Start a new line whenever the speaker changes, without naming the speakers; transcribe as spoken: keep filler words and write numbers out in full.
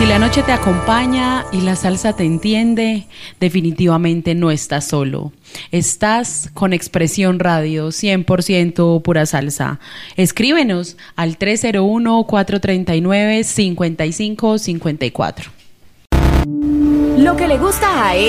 la noche te acompaña y la salsa te entiende, definitivamente no estás solo. Estás con Expresión Radio, cien por ciento pura salsa. Escríbenos al tres cero uno, cuatro tres nueve, cinco cinco cinco cuatro.
Lo que le gusta a él